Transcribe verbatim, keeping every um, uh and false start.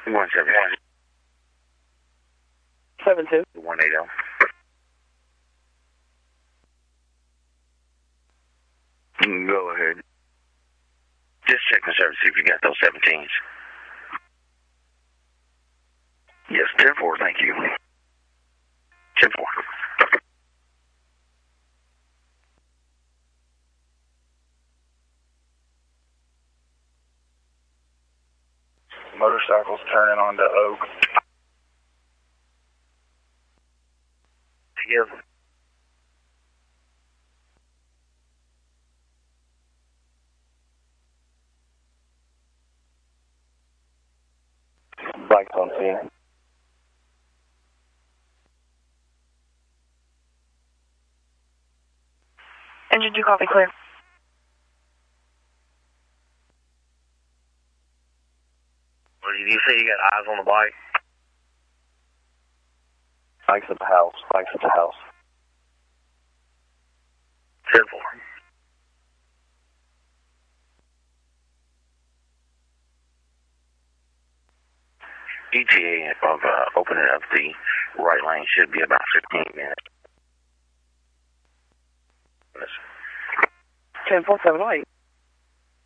One seven one. Seven two. One eight zero. Go ahead. Just check the service, see if you got those seventeens. Yes, ten four, thank you. ten four. Motorcycles turning onto Oak. Together. Bike's on scene. Engine two, copy, clear. Well, did you say you got eyes on the bike? Bike's at the house. Bike's at the house. ten four. E T A of uh, opening up the right lane should be about fifteen minutes. ten four seven eight.